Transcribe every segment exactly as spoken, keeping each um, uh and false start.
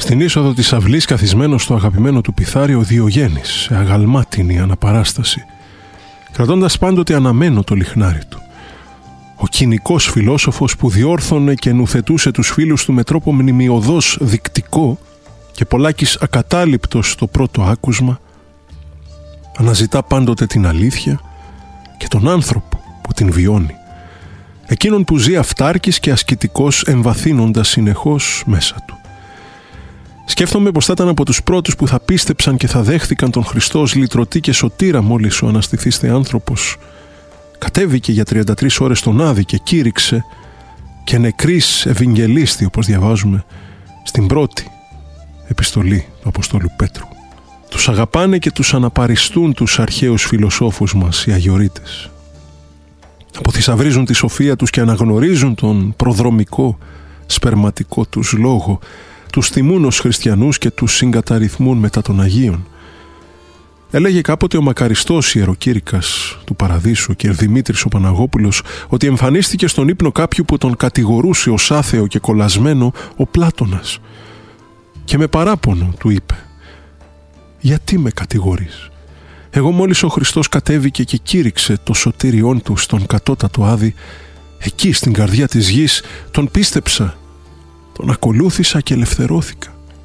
Στην είσοδο της αυλής, καθισμένος στο αγαπημένο του πιθάρι, ο Διογέννης, σε αγαλμάτινη αναπαράσταση, κρατώντας πάντοτε αναμένο το λιχνάρι του. Ο κοινικός φιλόσοφος που διόρθωνε και νουθετούσε τους φίλους του με τρόπο μνημειωδώς δεικτικό και πολλάκις ακατάληπτος στο πρώτο άκουσμα, αναζητά πάντοτε την αλήθεια και τον άνθρωπο που την βιώνει, εκείνον που ζει αυτάρκης και ασκητικός, εμβαθύνοντας συνεχώς μέσα του. Σκέφτομαι πως θα ήταν από τους πρώτους που θα πίστεψαν και θα δέχθηκαν τον Χριστό ως λυτρωτή και σωτήρα μόλις ο αναστηθήστε άνθρωπος κατέβηκε για τριάντα τρεις ώρες στον Άδη και κήρυξε και νεκρής ευαγγελίστη, όπως διαβάζουμε στην πρώτη επιστολή του Αποστόλου Πέτρου. Τους αγαπάνε και τους αναπαριστούν τους αρχαίους φιλοσόφους μας οι αγιορείτες. Αποθυσαυρίζουν τη σοφία τους και αναγνωρίζουν τον προδρομικό σπερματικό τους λόγο, τους τιμούν ως χριστιανούς και τους συγκαταριθμούν μετά των Αγίων. Έλεγε κάποτε ο μακαριστός ιεροκήρυκας του Παραδείσου, κ. Δημήτρης ο Παναγόπουλος, ότι εμφανίστηκε στον ύπνο κάποιου που τον κατηγορούσε ως άθεο και κολλασμένο ο Πλάτωνας. Και με παράπονο του είπε: «Γιατί με κατηγορείς? Εγώ μόλις ο Χριστός κατέβηκε και κήρυξε το σωτήριόν του στον κατώτατο Άδη, εκεί στην καρδιά της γης τον πίστεψα, τον ακολούθησα και ελευθερώθηκα».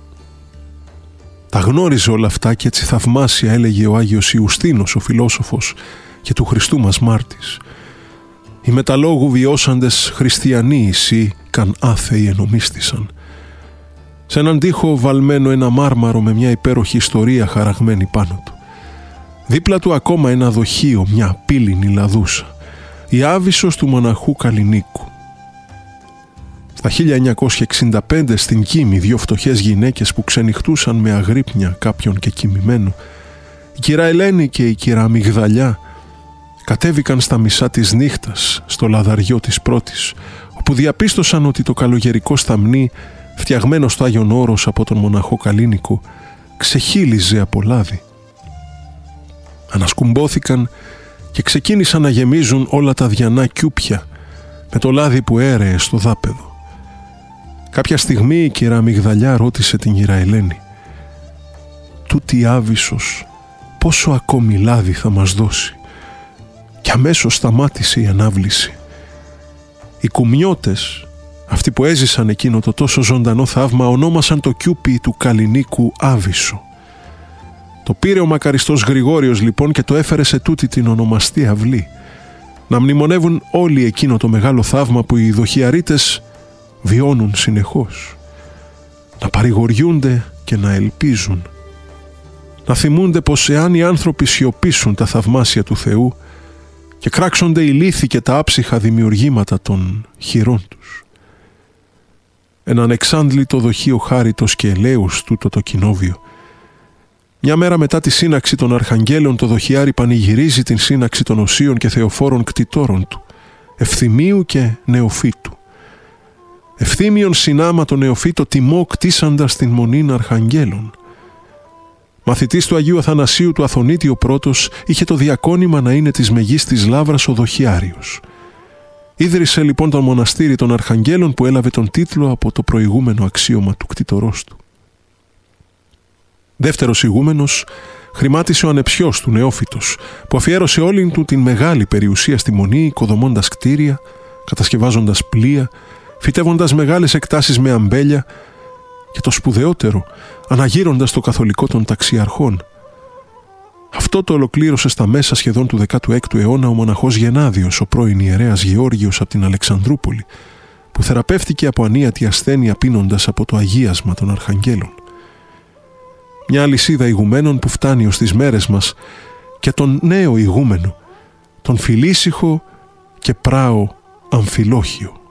Τα γνώριζε όλα αυτά και έτσι θαυμάσια έλεγε ο Άγιος Ιουστίνος, ο φιλόσοφος και του Χριστού μας μάρτης: «Οι μεταλόγου βιώσαντες χριστιανοί εσύ καν άθεοι ενομίστησαν». Σε έναν τοίχο βαλμένο ένα μάρμαρο με μια υπέροχη ιστορία χαραγμένη πάνω του. Δίπλα του ακόμα ένα δοχείο, μια πύληνη λαδούσα, η Άβυσσος του μοναχού Καλλινίκου. Στα χίλια εννιακόσια εξήντα πέντε στην Κίμη, δύο φτωχές γυναίκες που ξενυχτούσαν με αγρύπνια κάποιον και κοιμημένο, η κυρά Ελένη και η κυρά Μυγδαλιά, κατέβηκαν στα μισά της νύχτας στο λαδαριό της πρώτης, όπου διαπίστωσαν ότι το καλογερικό σταμνί, φτιαγμένο στο Άγιον Όρος από τον μοναχό Καλλίνικο, ξεχύλιζε από λάδι. Ανασκουμπόθηκαν και ξεκίνησαν να γεμίζουν όλα τα διανά κιούπια με το λάδι που έρεε στο δάπεδο. Κάποια στιγμή η κυρά Μυγδαλιά ρώτησε την κυρά Ελένη: «Τούτη η Άβυσσος πόσο ακόμη λάδι θα μας δώσει?» Και αμέσως σταμάτησε η ανάβληση. Οι κουμιώτες, αυτοί που έζησαν εκείνο το τόσο ζωντανό θαύμα, ονόμασαν το κιούπι του Καλλινίκου Άβυσσο. Το πήρε ο μακαριστός Γρηγόριος λοιπόν και το έφερε σε τούτη την ονομαστή αυλή, να μνημονεύουν όλοι εκείνο το μεγάλο θαύμα που οι δοχιαρίτες βιώνουν συνεχώς, να παρηγοριούνται και να ελπίζουν, να θυμούνται πως εάν οι άνθρωποι σιωπήσουν τα θαυμάσια του Θεού και κράξονται οι λύθοι και τα άψυχα δημιουργήματα των χειρών τους. Έναν εξάντλητο δοχείο χάριτος και ελέους τούτο το κοινόβιο. Μια μέρα μετά τη σύναξη των Αρχαγγέλων, το δοχιάρι πανηγυρίζει την σύναξη των Οσίων και Θεοφόρων κτητόρων του, Ευθυμίου και Νεοφύτου. Ευθύμιον συνάμα το Νεοφύτο τιμό κτίσαντας την μονήν Αρχαγγέλων. Μαθητής του Αγίου Αθανασίου του Αθωνίτη ο πρώτος είχε το διακόνημα να είναι της μεγίστης λάβρας ο δοχιάριος. Ίδρυσε λοιπόν τον μοναστήρι των Αρχαγγέλων που έλαβε τον τίτλο από το προηγούμενο αξίωμα του κτητορός του. Δεύτερος ηγούμενος χρημάτισε ο ανεψιός του Νεόφυτος, που αφιέρωσε όλη του την μεγάλη περιουσία στη Μονή, οικοδομώντας κτίρια, κατασκευάζοντας πλοία, φυτεύοντας μεγάλες εκτάσεις με αμπέλια και το σπουδαιότερο, αναγείροντας το καθολικό των ταξιαρχών. Αυτό το ολοκλήρωσε στα μέσα σχεδόν του δέκατου έκτου αιώνα ο μοναχός Γενάδιος, ο πρώην ιερέας Γεώργιος από την Αλεξανδρούπολη, που θεραπεύτηκε από ανίατη ασθένεια πίνοντας από το αγίασμα των Αρχαγγέλων. Μια αλυσίδα ηγουμένων που φτάνει ως τις μέρες μας και τον νέο ηγούμενο, τον Φιλήσυχο και πράο Αμφιλόχιο.